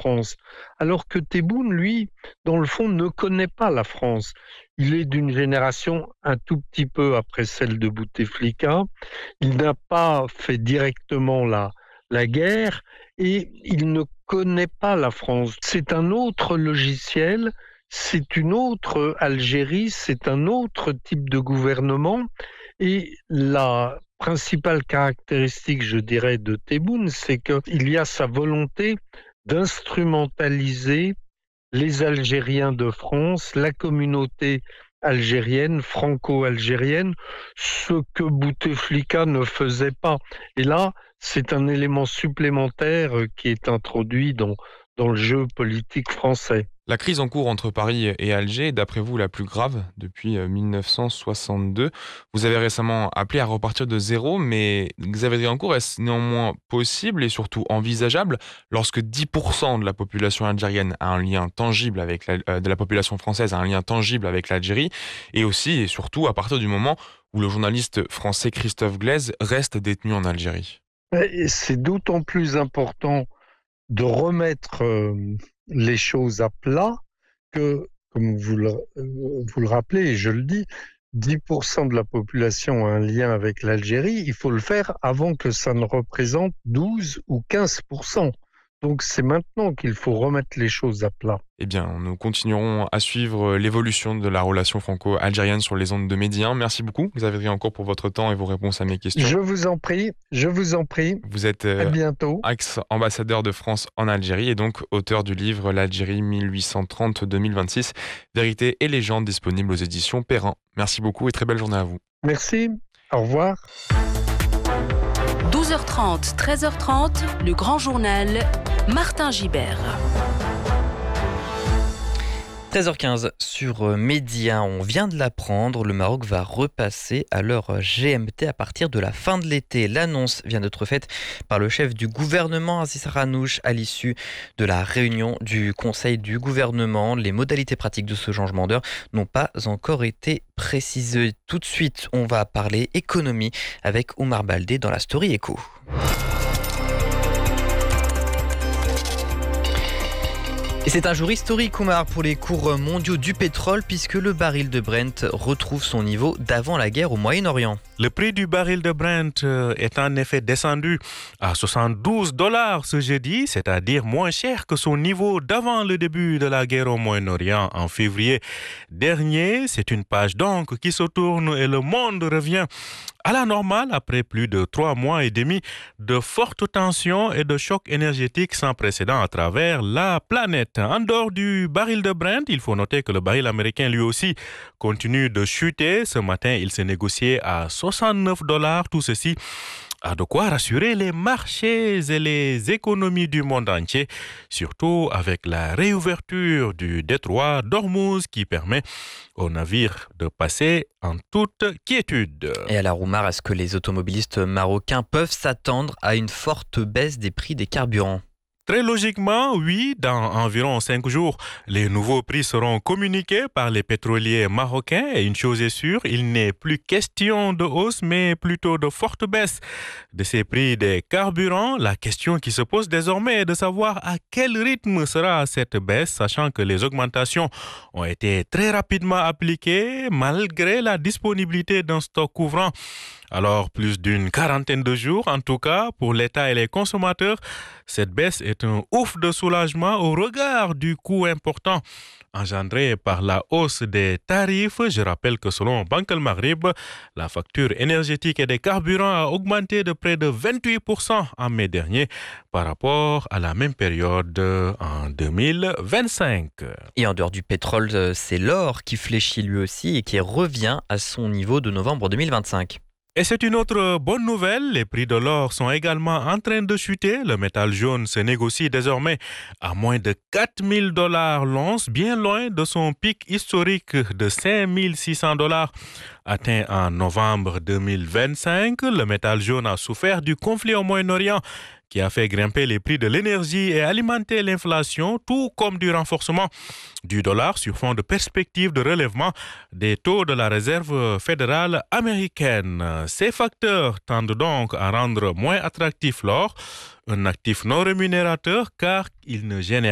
France. Alors que Tebboune, lui, dans le fond, ne connaît pas la France. Il est d'une génération un tout petit peu après celle de Bouteflika. Il n'a pas fait directement la guerre et il ne connaît pas la France. C'est un autre logiciel, c'est une autre Algérie, c'est un autre type de gouvernement. Et la principale caractéristique, je dirais, de Tebboune, c'est qu'il y a sa volonté d'instrumentaliser les Algériens de France, la communauté algérienne, franco-algérienne, ce que Bouteflika ne faisait pas. Et là, c'est un élément supplémentaire qui est introduit dans le jeu politique français. La crise en cours entre Paris et Alger est d'après vous la plus grave depuis 1962. Vous avez récemment appelé à repartir de zéro, mais Xavier Driancourt, est-ce néanmoins possible et surtout envisageable lorsque 10% de la population algérienne a un lien tangible avec de la population française a un lien tangible avec l'Algérie, et aussi et surtout à partir du moment où le journaliste français Christophe Glaise reste détenu en Algérie? Et c'est d'autant plus important de remettre les choses à plat que, comme vous le rappelez, et je le dis, 10% de la population a un lien avec l'Algérie. Il faut le faire avant que ça ne représente 12 ou 15%. Donc c'est maintenant qu'il faut remettre les choses à plat. Eh bien, nous continuerons à suivre l'évolution de la relation franco-algérienne sur les ondes de Média 1. Merci beaucoup, Xavier Driancourt, pour votre temps et vos réponses à mes questions. Je vous en prie, je vous en prie. Vous êtes À bientôt. ex-ambassadeur de France en Algérie et donc auteur du livre L'Algérie 1830-2026, Vérité et légende, disponible aux éditions Perrin. Merci beaucoup et très belle journée à vous. Merci, au revoir. 12h30, 13h30, le grand journal, Martin Gibert. 13h15 sur Média, on vient de l'apprendre, le Maroc va repasser à l'heure GMT à partir de la fin de l'été. L'annonce vient d'être faite par le chef du gouvernement, Aziz Ranouch, à l'issue de la réunion du Conseil du gouvernement. Les modalités pratiques de ce changement d'heure n'ont pas encore été précisées. Tout de suite, on va parler économie avec Oumar Baldé dans la Story Éco. Et c'est un jour historique, Oumar, pour les cours mondiaux du pétrole, puisque le baril de Brent retrouve son niveau d'avant la guerre au Moyen-Orient. Le prix du baril de Brent est en effet descendu à $72 ce jeudi, c'est-à-dire moins cher que son niveau d'avant le début de la guerre au Moyen-Orient en février dernier. C'est une page donc qui se tourne et le monde revient à la normale après plus de 3 mois et demi de fortes tensions et de chocs énergétiques sans précédent à travers la planète. En dehors du baril de Brent, il faut noter que le baril américain lui aussi continue de chuter. Ce matin, il s'est négocié à $69. Tout ceci a de quoi rassurer les marchés et les économies du monde entier, surtout avec la réouverture du détroit d'Ormuz qui permet aux navires de passer en toute quiétude. Et alors, Oumar, est-ce que les automobilistes marocains peuvent s'attendre à une forte baisse des prix des carburants ? Très logiquement, oui, dans environ 5 jours, les nouveaux prix seront communiqués par les pétroliers marocains et une chose est sûre, il n'est plus question de hausse mais plutôt de forte baisse de ces prix des carburants. La question qui se pose désormais est de savoir à quel rythme sera cette baisse, sachant que les augmentations ont été très rapidement appliquées malgré la disponibilité d'un stock couvrant alors plus d'une quarantaine de jours. En tout cas, pour l'État et les consommateurs, cette baisse est un ouf de soulagement au regard du coût important engendré par la hausse des tarifs. Je rappelle que selon Banque El Maghrib, la facture énergétique et des carburants a augmenté de près de 28% en mai dernier par rapport à la même période en 2025. Et en dehors du pétrole, c'est l'or qui fléchit lui aussi et qui revient à son niveau de novembre 2025. Et c'est une autre bonne nouvelle, les prix de l'or sont également en train de chuter. Le métal jaune se négocie désormais à moins de $4 000 l'once, bien loin de son pic historique de $5 600 atteint en novembre 2025. Le métal jaune a souffert du conflit au Moyen-Orient qui a fait grimper les prix de l'énergie et alimenter l'inflation, tout comme du renforcement du dollar sur fond de perspectives de relèvement des taux de la Réserve fédérale américaine. Ces facteurs tendent donc à rendre moins attractif l'or, un actif non rémunérateur car il ne génère